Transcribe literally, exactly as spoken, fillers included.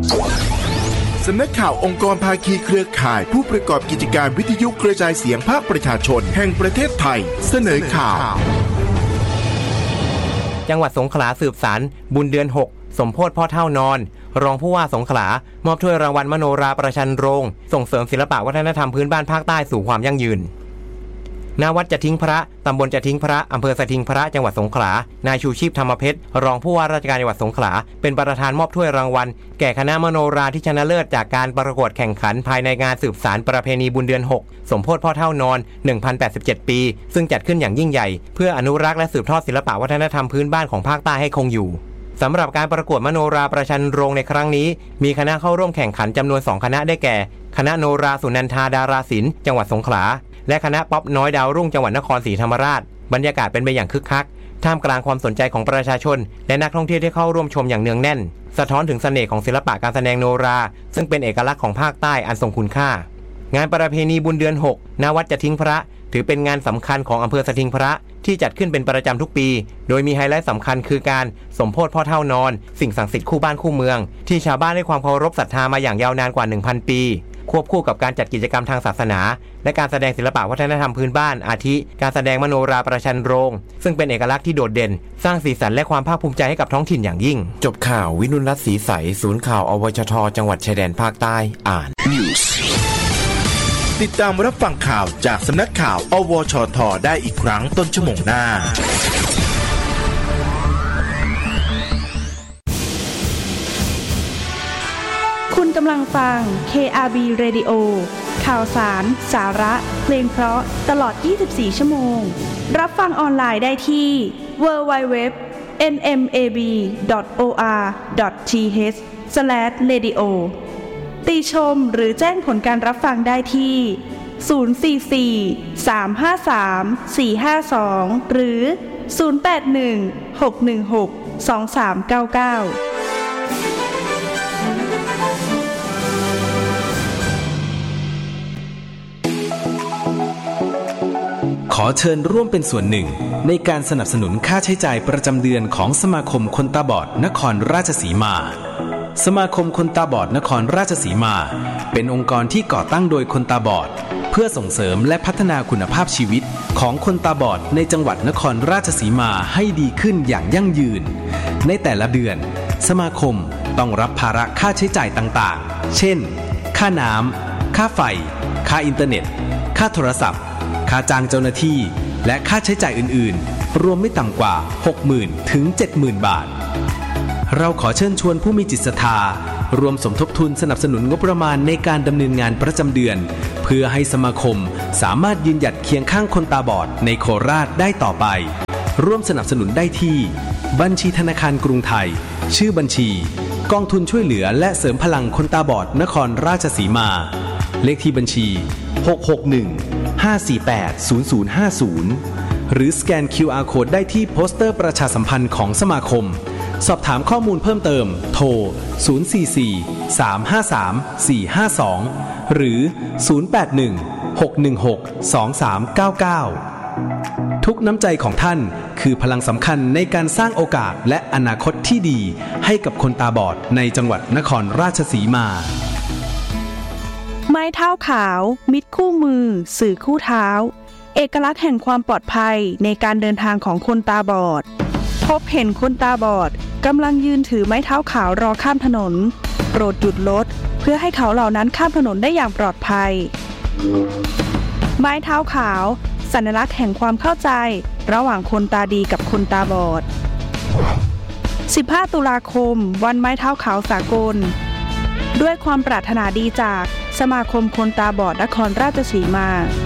สำนักข่าวองค์กรภาคีเครือข่ายผู้ประกอบกิจการวิทยุกระจายเสียงภาคประชาชนแห่งประเทศไทยเสนอข่าวจังหวัดสงขลาสืบสานบุญเดือนหกสมโพธิพ่อเท่านอนรองผู้ว่าสงขลามอบถ้วยรางวัลมโนราประชันโรงส่งเสริมศิลปะวัฒนธรรมพื้นบ้านภาคใต้สู่ความยั่งยืนณวัดจะทิ้งพระตำบลจะทิ้งพระอำเภอสะทิงพระจังหวัดสงขลานายชูชีพธรรมเพชรรองผู้ว่าราชการจังหวัดสงขลาเป็นประธานมอบถ้วยรางวัลแก่คณะมโนราที่ชนะเลิศจากการประกวดแข่งขันภายในงานสืบสานประเพณีบุญเดือนหกสมโพธิพ่อเท่านอน หนึ่งพันแปดสิบเจ็ด ปีซึ่งจัดขึ้นอย่างยิ่งใหญ่เพื่ออนุรักษ์และสืบทอดศิลปะวัฒนธรรมพื้นบ้านของภาคใต้ให้คงอยู่สำหรับการประกวดมโนราประชันโรงในครั้งนี้มีคณะเข้าร่วมแข่งขันจำนวนสองคณะได้แก่คณะโนราสุนันทาดาราศิลป์จังหวัดสงขลาและคณะป๊อปน้อยดาวรุ่งจังหวัดนครศรีธรรมราชบรรยากาศเป็นไปอย่างคึกคักท่ามกลางความสนใจของประชาชนและนักท่องเที่ยวที่เข้าร่วมชมอย่างเนืองแน่นสะท้อนถึงเสน่ห์ของศิลปะการแสดงโนราซึ่งเป็นเอกลักษณ์ของภาคใต้อันทรงคุณค่างานประเพณีบุญเดือนหกณวัดจะทิ้งพระถือเป็นงานสำคัญของอำเภอสะทิงพระที่จัดขึ้นเป็นประจำทุกปีโดยมีไฮไลท์สำคัญคือการสมโพธิพ่อเท่านอนสิ่งศักดิ์สิทธิ์คู่บ้านคู่เมืองที่ชาวบ้านให้ความเคารพศรัทธามาอย่างยาวนานกว่า หนึ่งพัน ปีควบคู่กับการจัดกิจกรรมทางศาสนาและการแสดงศิลปะวัฒนธรรมพื้นบ้านอาทิการแสดงมโนราประชันโรงซึ่งเป็นเอกลักษณ์ที่โดดเด่นสร้างสีสันและความภาคภูมิใจให้กับท้องถิ่นอย่างยิ่งจบข่าววินุรัตน์ศรีใสศูนย์ข่าวอวชทจังหวัดชายแดนภาคใต้อ่านติดตามรับฟังข่าวจากสำนักข่าวอวชทได้อีกครั้งต้นชั่วโมงหน้าคุณกำลังฟัง เค อาร์ บี Radio ข่าวสาร สาระ เพลงเพราะตลอดยี่สิบสี่ชั่วโมงรับฟังออนไลน์ได้ที่ ดับเบิลยู ดับเบิลยู ดับเบิลยู ดอท เอ็น เอ็ม เอ บี ดอท โอ อาร์ ดอท ที เอช สแลช เรดิโอ ติชมหรือแจ้งผลการรับฟังได้ที่ ศูนย์ สี่ สี่ สาม ห้า สาม สี่ ห้า สอง หรือ ศูนย์ แปด หนึ่ง หก หนึ่ง หก สอง สาม เก้า เก้าขอเชิญร่วมเป็นส่วนหนึ่งในการสนับสนุนค่าใช้จ่ายประจำเดือนของสมาคมคนตาบอดนครราชสีมาสมาคมคนตาบอดนครราชสีมาเป็นองค์กรที่ก่อตั้งโดยคนตาบอดเพื่อส่งเสริมและพัฒนาคุณภาพชีวิตของคนตาบอดในจังหวัดนครราชสีมาให้ดีขึ้นอย่างยั่งยืนในแต่ละเดือนสมาคมต้องรับภาระค่าใช้จ่ายต่างๆเช่นค่าน้ำค่าไฟค่าอินเทอร์เน็ตค่าโทรศัพท์ค่าจ้างเจ้าหน้าที่และค่าใช้จ่ายอื่นๆรวมไม่ต่ำกว่า หกหมื่น ถึง เจ็ดหมื่น บาทเราขอเชิญชวนผู้มีจิตศรัทธารวมสมทบทุนสนับสนุนงบประมาณในการดำเนินงานประจำเดือนเพื่อให้สมาคมสามารถยืนหยัดเคียงข้างคนตาบอดในโคราชได้ต่อไปร่วมสนับสนุนได้ที่บัญชีธนาคารกรุงไทยชื่อบัญชีกองทุนช่วยเหลือและเสริมพลังคนตาบอดนครราชสีมาเลขที่บัญชีหก หก หนึ่ง ห้า สี่ แปด ศูนย์ ศูนย์ ห้า ศูนย์หรือสแกน คิว อาร์ Code ได้ที่โปสเตอร์ประชาสัมพันธ์ของสมาคมสอบถามข้อมูลเพิ่มเติมโทรศูนย์ สี่ สี่ สาม ห้า สาม สี่ ห้า สองหรือศูนย์ แปด หนึ่ง หก หนึ่ง หก สอง สาม เก้า เก้าทุกน้ำใจของท่านคือพลังสำคัญในการสร้างโอกาสและอนาคตที่ดีให้กับคนตาบอดในจังหวัดนครราชสีมาไม้เท้าขาวมิตรคู่มือสื่อคู่เท้าเอกลักษณ์แห่งความปลอดภัยในการเดินทางของคนตาบอดพบเห็นคนตาบอดกำลังยืนถือไม้เท้าขาวรอข้ามถนนโปรดหยุดรถเพื่อให้เขาเหล่านั้นข้ามถนนได้อย่างปลอดภัยไม้เท้าขาวสัญลักษณ์แห่งความเข้าใจระหว่างคนตาดีกับคนตาบอดสิบห้าตุลาคมวันไม้เท้าขาวสากลด้วยความปรารถนาดีจากสมาคมคนตาบอดนครราชสีมา